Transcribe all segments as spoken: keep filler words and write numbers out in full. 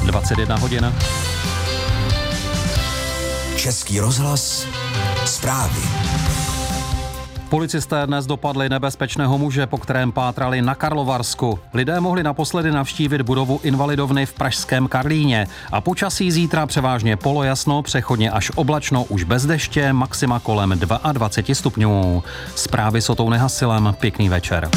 dvacet jedna hodin. Český rozhlas, zprávy. Policisté dnes dopadli nebezpečného muže, po kterém pátrali na Karlovarsku. Lidé mohli naposledy navštívit budovu Invalidovny v pražském Karlíně. A počasí zítra převážně polojasno, přechodně až oblačno, už bez deště, maxima kolem dvacet dva stupňů. Zprávy s Otou Nehasilem, pěkný večer.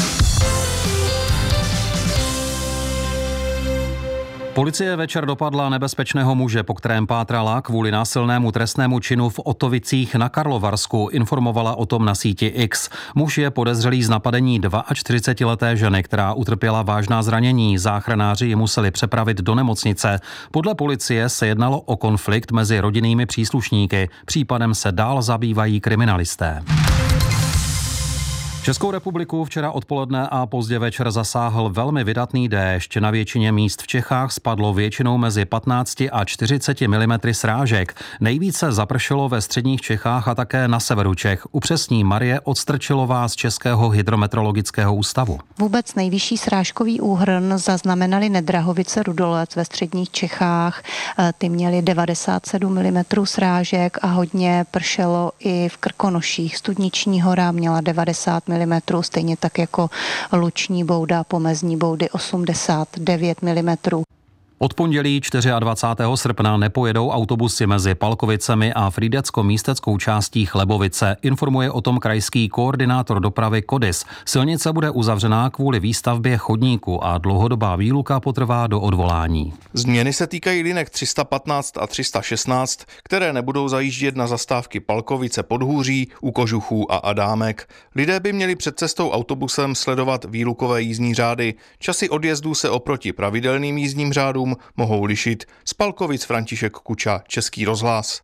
Policie večer dopadla nebezpečného muže, po kterém pátrala kvůli násilnému trestnému činu v Otovicích na Karlovarsku, informovala o tom na síti X. Muž je podezřelý z napadení čtyřicetileté ženy, která utrpěla vážná zranění. Záchranáři ji museli přepravit do nemocnice. Podle policie se jednalo o konflikt mezi rodinnými příslušníky. Případem se dál zabývají kriminalisté. Českou republiku včera odpoledne a pozdě večer zasáhl velmi vydatný déšť. Na většině míst v Čechách spadlo většinou mezi patnácti a čtyřiceti milimetry srážek. Nejvíce zapršelo ve středních Čechách a také na severu Čech. Upřesní Marie Odstrčilová z Českého hydrometeorologického ústavu. Vůbec nejvyšší srážkový úhrn zaznamenali Nedrahovice Rudolec ve středních Čechách. Ty měly devadesát sedm milimetrů srážek a hodně pršelo i v Krkonoších. Studniční hora měla devadesát milimetrů, stejně tak jako Luční Bouda, Pomezní Boudy osmdesát devět milimetrů. Od pondělí dvacátého čtvrtého srpna nepojedou autobusy mezi Palkovicemi a frýdecko-místeckou částí Chlebovice, informuje o tom krajský koordinátor dopravy Kodis. Silnice bude uzavřená kvůli výstavbě chodníku a dlouhodobá výluka potrvá do odvolání. Změny se týkají linek tři sta patnáct a tři sta šestnáct, které nebudou zajíždět na zastávky Palkovice Podhůří, u Kožuchů a Adámek. Lidé by měli před cestou autobusem sledovat výlukové jízdní řády. Časy odjezdů se oproti pravidelným jízdním řádům mohou lišit. Z Palkovic František Kuča, Český rozhlas.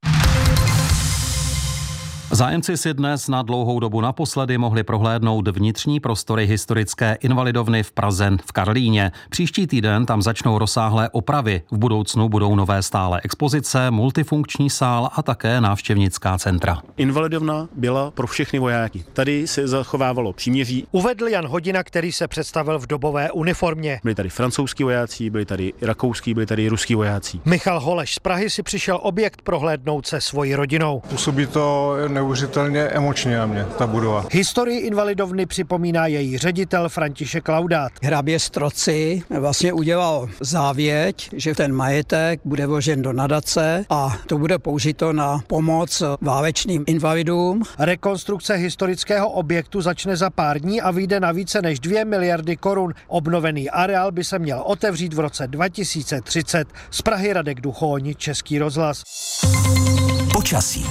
Zájemci si dnes na dlouhou dobu naposledy mohli prohlédnout vnitřní prostory historické Invalidovny v Praze v Karlíně. Příští týden tam začnou rozsáhlé opravy. V budoucnu budou nové stále expozice, multifunkční sál a také návštěvnická centra. Invalidovna byla pro všechny vojáky. Tady se zachovávalo příměří. Uvedl Jan Hodina, který se představil v dobové uniformě. Byli tady francouzský vojáci, byli tady rakouský, byli tady ruský vojáci. Michal Holeš z Prahy si přišel objekt prohlédnout se svojí rodinou. Působí to neuvěřitelně emočně na mě, ta budova. Historii Invalidovny připomíná její ředitel František Laudát. Hrabě Stroci vlastně udělal závěť, že ten majetek bude vložen do nadace a to bude použito na pomoc válečným invalidům. Rekonstrukce historického objektu začne za pár dní a vyjde na více než dvě miliardy korun. Obnovený areál by se měl otevřít v roce dva tisíce třicet. Z Prahy Radek Duchoň, Český rozhlas. Počasí.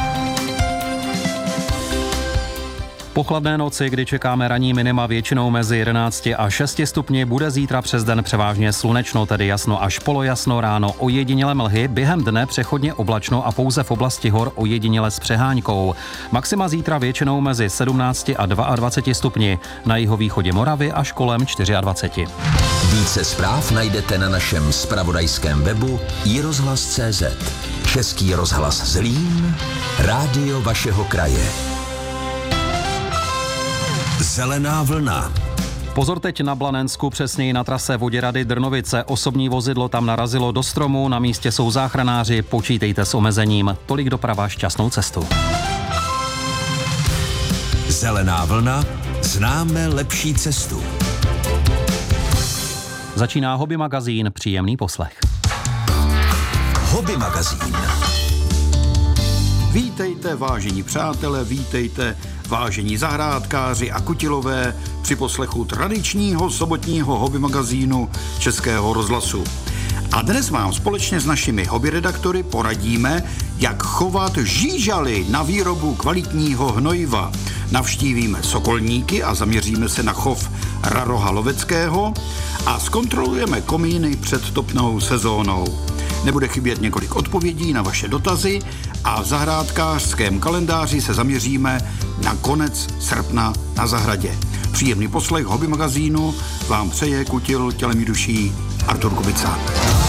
Po chladné noci, kdy čekáme ranní minima většinou mezi jedenácti a šesti stupni, bude zítra přes den převážně slunečno, tedy jasno až polojasno, ráno ojediněle mlhy, během dne přechodně oblačno a pouze v oblasti hor ojediněle s přehánkou. Maxima zítra většinou mezi sedmnácti a dvaceti dvěma stupni, na jihovýchodě Moravy až kolem dvaceti čtyři. Více zpráv najdete na našem zpravodajském webu i rozhlas tečka cé zet. Český rozhlas Zlín, rádio vašeho kraje. Zelená vlna. Pozor teď na Blanensku, přesněji na trase Voděrady Drnovice. Osobní vozidlo tam narazilo do stromu, na místě jsou záchranáři, počítejte s omezením. Tolik doprava, šťastnou cestu. Zelená vlna, známe lepší cestu. Začíná Hobby magazín, příjemný poslech. Hobby magazín. Vítejte, vážení přátelé, vítejte, vážení zahrádkáři a kutilové při poslechu tradičního sobotního hobby magazínu Českého rozhlasu. A dnes vám společně s našimi hobby redaktory poradíme, jak chovat žížaly na výrobu kvalitního hnojiva. Navštívíme Sokolníky a zaměříme se na chov raroha loveckého a zkontrolujeme komíny před topnou sezónou. Nebude chybět několik odpovědí na vaše dotazy a v zahrádkářském kalendáři se zaměříme na konec srpna na zahradě. Příjemný poslech hobby magazínu vám přeje kutil tělem i duší Artur Kubica.